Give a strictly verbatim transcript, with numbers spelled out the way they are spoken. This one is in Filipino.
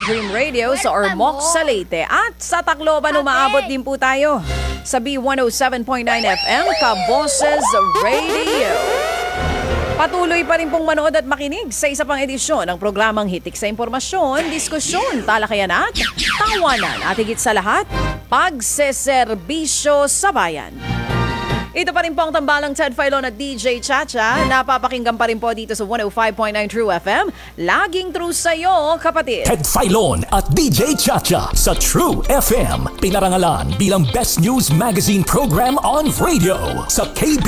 Dream Radio sa Ormoc sa Leyte. At sa Tacloban, umaabot din po tayo sa B one oh seven point nine F M, Kaboses Radio. Patuloy pa rin pong manood at makinig sa isa pang edisyon ng programang Hitik sa Impormasyon, Diskusyon, Talakayan at Tawanan. At higit sa lahat, pagseserbisyo sa bayan. Ito pa rin po ang tambalang Ted Filon at D J Chacha. Napapakinggan pa rin po dito sa one oh five point nine True F M. Laging true sa'yo, kapatid. Ted Filon at D J Chacha sa True F M. Pinarangalan bilang Best News Magazine Program on Radio sa K B